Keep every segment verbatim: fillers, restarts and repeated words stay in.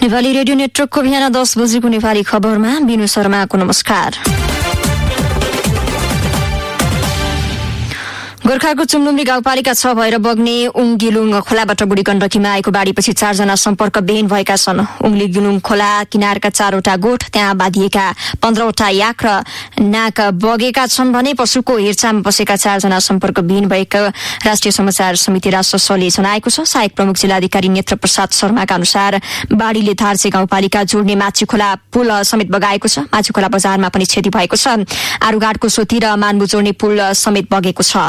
Nepali radio नेटवर्कको बिहान दस बजेको नेपाली खबरमा बिनु शर्माको नमस्कार। गोर्खाको चुम्लुम्री गाउँपालिका छ भएर बग्ने उङ्गिलुङ खोलाबाट बुढी गण्डकीमा आएको बाढीपछि चारजना सम्पर्कविहीन भएका छन्। उङ्गिलुङ खोला किनारका चारवटा गोठ, त्यहाँ बाँधिएका पन्ध्रवटा याक र नाक बगेका छन् भने पशुको हेरचाहमा बसेका चारजना सम्पर्कविहीन भएका राष्ट्रिय समाचार समिति राष्ट्रसले जनाएको छ। सहायक प्रमुख जिल्लाधिकारी नेत्र प्रसाद शर्माका अनुसार बाढीले धार्से गाउँपालिका जोड्ने माछी खोला पुल समेत बगाएको छ। माछी खोला बजारमा पनि क्षति भएको छ। आरुघाटको सोती र मानबु जोड्ने पुल समेत बगेको छ।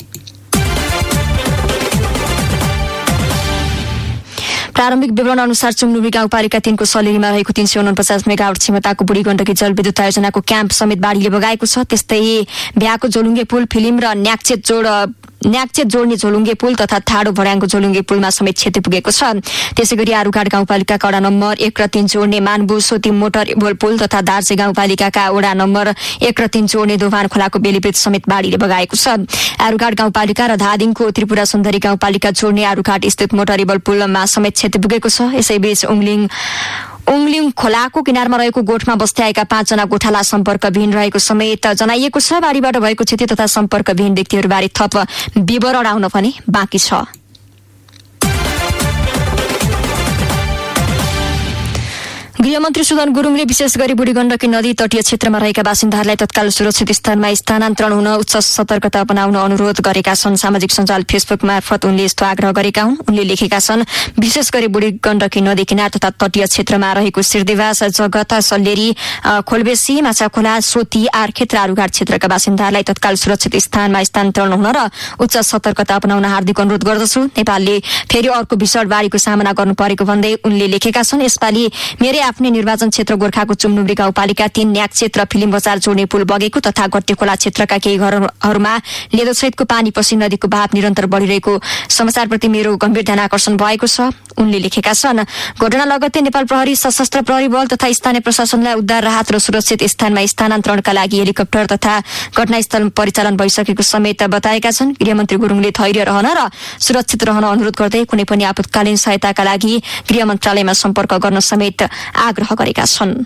प्रारम्भिक विवरण अनुसार चुम्लुम्री गाउँपालिका तीनको सलेरीमा रहेको तीन सय उनपचास मेगावाट क्षमताको बुढी गण्डकी जलविद्युत आयोजनाको क्याम्प समेत बाढीले बगाएको छ। त्यस्तै भ्याको झोलुङ्गे पुल, फिलिम र न्याक्चेत जोड न्याक्चेत जोड्ने झोलुङ्गे पुल तथा ठाडो भर्याङको झोलुङ्गे पुलमा समेत क्षति पुगेको छ। त्यसै गरी आरुघाट गाउँपालिकाका वडा नम्बर एक र तीन जोड्ने मानबु सोती मोटर पुल तथा दार्जे गाउँपालिकाका वडा नम्बर एक र तीन जोड्ने दोभान खोलाको बेलीब्रिज समेत बाढीले बगाएको छ। आरुघाट गाउँपालिका र धादिङको त्रिपुरा सुन्दरी गाउँपालिका जोड्ने आरुघाट स्थित मोटरेबल पुलमा समेत क्षति पुगेको छ। यसैबीच उङ्लिङ उङ्लिङ खोलाको किनारमा रहेको गोठमा बस्दै आएका पाँचजना गोठाला सम्पर्कविहीन रहेको समेत जनाइएको छ। बाढीबाट भएको क्षति तथा सम्पर्कविहीन व्यक्तिहरूबारे थप विवरण आउन पनि बाँकी छ। गृहमन्त्री सुदन गुरुङले विशेष गरी बुढी गण्डकी नदी तटीय क्षेत्रमा रहेका बासिन्दाहरूलाई तत्काल सुरक्षित स्थानमा स्थानान्तरण हुन उच्च सतर्कता अपनाउन अनुरोध गरेका छन्। सामाजिक सञ्जाल फेसबुक मार्फत उनले यस्तो आग्रह गरेका हुन्। उनले लेखेका छन्, विशेष गरी बुढी गण्डकी नदी किनार तथा तटीय क्षेत्रमा रहेको सिरदेवास, जगत, सल्लेरी, खोलबेसी, माछाखोला, सोती, आर्खेत र आरुघाट क्षेत्रका बासिन्दाहरूलाई तत्काल सुरक्षित स्थानमा स्थानान्तरण हुन र उच्च सतर्कता अपनाउन हार्दिक अनुरोध गर्दछु। नेपालले फेरि अर्को भीषण बाढीको सामना गर्नु परेको भन्दै उनले लेखेका छन्, यसपालि मेरै आफ्नै निर्वाचन क्षेत्र गोर्खाको चुम्लुम्री गाउँपालिका तीन न्याक्चेत र फिलिम बजार जोड्ने पुल बगेको तथा गट्टेखोला क्षेत्रका केही घरहरूमा लेदोसहितको पानी पछि नदीको भाव निरन्तर बढिरहेको समाचारप्रति मेरो गम्भीर ध्यान आकर्षण भएको छ। उनले लेखेका छन्, घटना लगत्तै नेपाल प्रहरी, सशस्त्र प्रहरी बल तथा स्थानीय प्रशासनलाई उद्धार, राहत र सुरक्षित स्थानमा स्थानान्तरणका लागि हेलिकप्टर तथा घटनास्थल परिचालन भइसकेको समेत बताएका छन्। गृहमन्त्री गुरुङले धैर्य रहन र सुरक्षित रहन अनुरोध गर्दै कुनै पनि आपतकालीन सहायताका लागि गृह मन्त्रालयमा सम्पर्क गर्न समेत आग्रह गरेका छन्।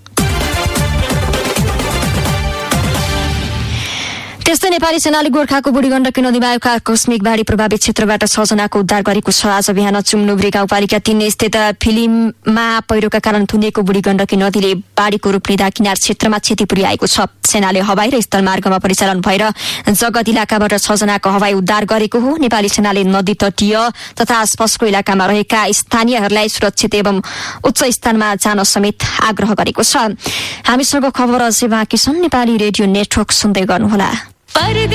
त्यस्तै नेपाली सेनाले गोर्खाको बुढी गण्डकी नदीमा आएका आकस्मिक बाढी प्रभावित क्षेत्रबाट छ जनाको उद्धार गरेको छ। आज बिहान चुम्लुम्री गाउँपालिका तीन स्थित फिलिममा पहिरोका कारण थुनिएको बुढी गण्डकी नदीले बाढीको रूप लिँदा किनार क्षेत्रमा क्षति पुर्याएको छ। सेनाले हवाई र स्थल मार्गमा परिचालन भएर जगत इलाकाबाट छ जनाको हवाई उद्धार गरेको हो। नेपाली सेनाले नदी तटीय तथा आसपासको इलाकामा रहेका स्थानीयहरूलाई सुरक्षित एवं उच्च स्थानमा जान समेत आग्रह गरेको छ। हामीसँग खबर अझै बाँकी छन्। नेपाली रेडियो नेटवर्क सुन्दै गर्नुहोला।